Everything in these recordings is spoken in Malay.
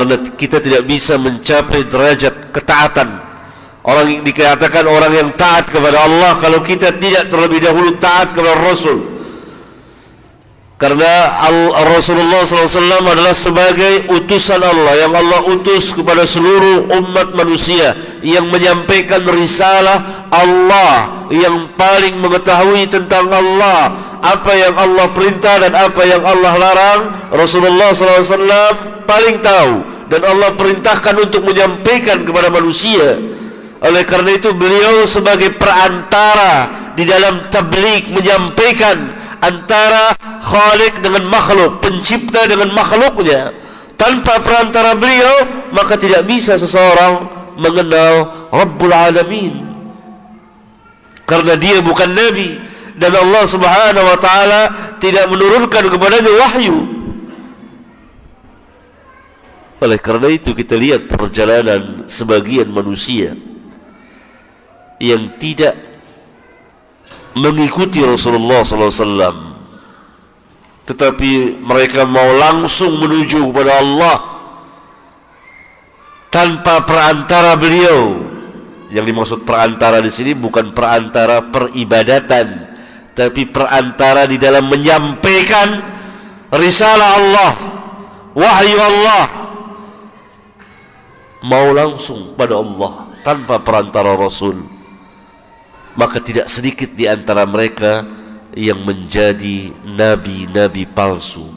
Karena kita tidak bisa mencapai derajat ketaatan. Orang yang dikatakan orang yang taat kepada Allah kalau kita tidak terlebih dahulu taat kepada Rasul. Karena Rasulullah SAW adalah sebagai utusan Allah yang Allah utus kepada seluruh umat manusia, yang menyampaikan risalah Allah, yang paling mengetahui tentang Allah, apa yang Allah perintah dan apa yang Allah larang. Rasulullah SAW paling tahu, dan Allah perintahkan untuk menyampaikan kepada manusia. Oleh karena itu beliau sebagai perantara di dalam tabligh, menyampaikan antara Khaliq dengan makhluk, pencipta dengan makhluknya. Tanpa perantara beliau, maka tidak bisa seseorang mengenal Rabbul Alamin, karena dia bukan Nabi, dan Allah Subhanahu wa ta'ala tidak menurunkan kepadanya wahyu. Oleh karena itu kita lihat perjalanan sebagian manusia yang tidak mengikuti Rasulullah SAW, tetapi mereka mau langsung menuju kepada Allah tanpa perantara beliau. Yang dimaksud perantara di sini bukan perantara peribadatan, tapi perantara di dalam menyampaikan risalah Allah, wahyu Allah. Mau langsung pada Allah tanpa perantara Rasul. Maka tidak sedikit di antara mereka yang menjadi nabi-nabi palsu,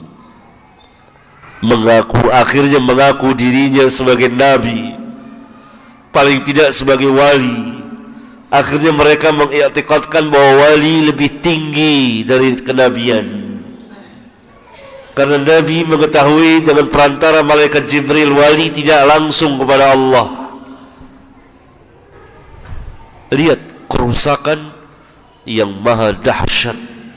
akhirnya mengaku dirinya sebagai nabi, paling tidak sebagai wali. Akhirnya mereka mengiktikadkan bahwa wali lebih tinggi dari kenabian, karena Nabi mengetahui dengan perantara malaikat Jibril, wali tidak langsung kepada Allah. Lihat kerusakan yang maha dahsyat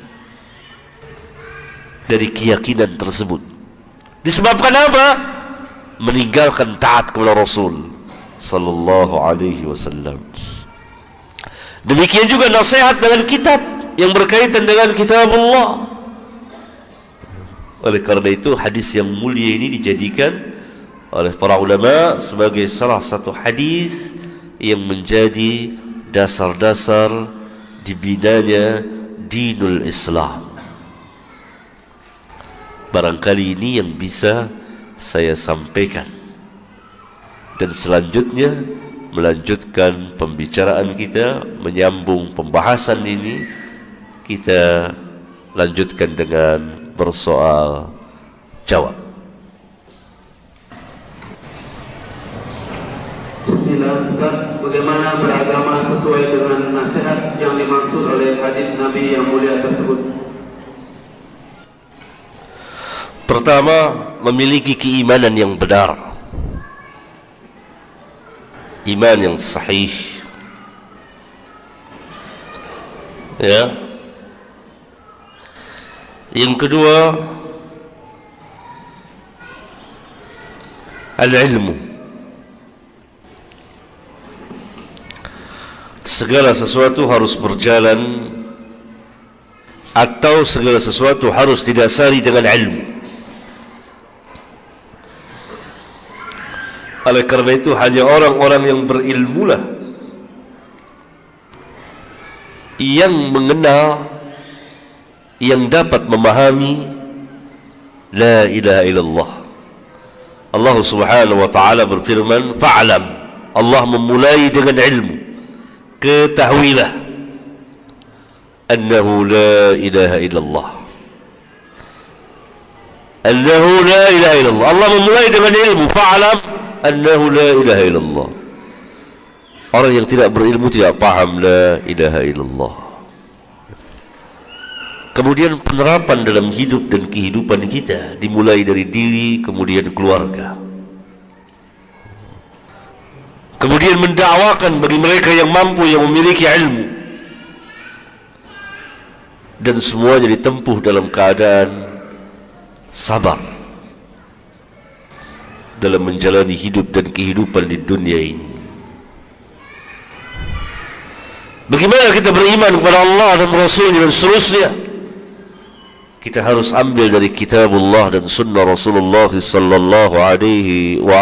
dari keyakinan tersebut. Disebabkan apa? Meninggalkan taat kepada Rasul sallallahu alaihi wasallam. Demikian juga nasihat dengan kitab yang berkaitan dengan kitab Allah. Oleh karena itu hadis yang mulia ini dijadikan oleh para ulama sebagai salah satu hadis yang menjadi dasar-dasar dibinanya dinul Islam. Barangkali ini yang bisa saya sampaikan, dan selanjutnya melanjutkan pembicaraan kita, menyambung pembahasan ini, kita lanjutkan dengan bersoal jawab. Ustaz, bagaimana beragama sesuai dengan nasihat yang dimaksud oleh hadis Nabi yang mulia tersebut? Pertama, memiliki keimanan yang benar, iman yang sahih. Ya. Yang kedua, al-ilmu. Segala sesuatu harus berjalan, atau segala sesuatu harus didasari dengan ilmu. Oleh karena itu hanya orang-orang yang berilmulah yang mengenal, yang dapat memahami la ilaha illallah. Allah Subhanahu wa ta'ala berfirman, fa'lam. Allah memulai dengan ilmu. Ketahuilah annahu la ilaha illallah, annahu la ilaha illallah. Allah memulai dengan ilmu, fa'lam annahu la ilaha illallah. Orang yang tidak berilmu tidak paham la ilaha illallah. Kemudian penerapan dalam hidup dan kehidupan kita dimulai dari diri, kemudian keluarga, kemudian mendakwakan bagi mereka yang mampu, yang memiliki ilmu, dan semuanya ditempuh dalam keadaan sabar dalam menjalani hidup dan kehidupan di dunia ini. Bagaimana kita beriman kepada Allah dan Rasulnya dan seterusnya? Kita harus ambil dari kitabullah dan sunnah Rasulullah sallallahu alaihi wa